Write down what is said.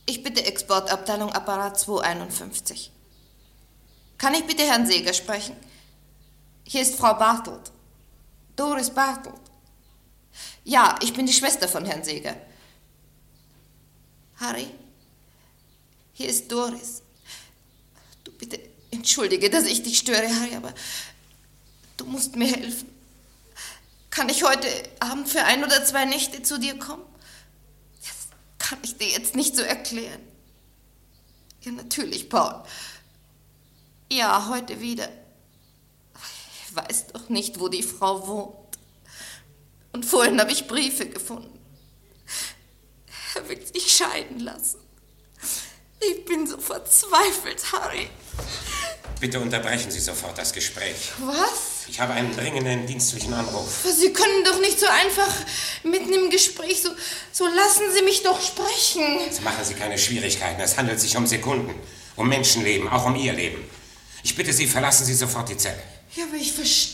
Ich bitte Exportabteilung Apparat 251. Kann ich bitte Herrn Seeger sprechen? Hier ist Frau Bartelt. Doris Bartelt. Ja, ich bin die Schwester von Herrn Seeger. Harry? Hier ist Doris. Du bitte entschuldige, dass ich dich störe, Harry, aber du musst mir helfen. Kann ich heute Abend für 1 oder 2 Nächte zu dir kommen? Das kann ich dir jetzt nicht so erklären. Ja, natürlich, Paul. Ja, heute wieder. Ich weiß doch nicht, wo die Frau wohnt. Und vorhin habe ich Briefe gefunden. Er will sich scheiden lassen. Ich bin so verzweifelt, Harry. Bitte unterbrechen Sie sofort das Gespräch. Was? Ich habe einen dringenden dienstlichen Anruf. Sie können doch nicht so einfach mitten im Gespräch, so lassen Sie mich doch sprechen. Jetzt machen Sie keine Schwierigkeiten. Es handelt sich um Sekunden. Um Menschenleben, auch um Ihr Leben. Ich bitte Sie, verlassen Sie sofort die Zelle. Ja, aber ich verstehe